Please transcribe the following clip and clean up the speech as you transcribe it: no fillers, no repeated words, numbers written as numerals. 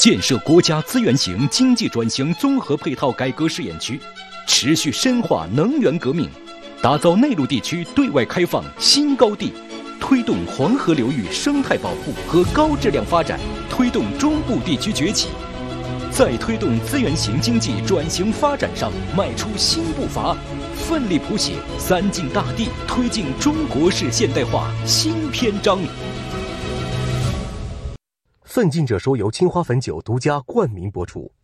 建设国家资源型经济转型综合配套改革试验区，持续深化能源革命，打造内陆地区对外开放新高地，推动黄河流域生态保护和高质量发展，推动中部地区崛起，在推动资源型经济转型发展上迈出新步伐，奋力谱写三晋大地推进中国式现代化新篇章。 奋进者说由青花汾酒独家冠名播出。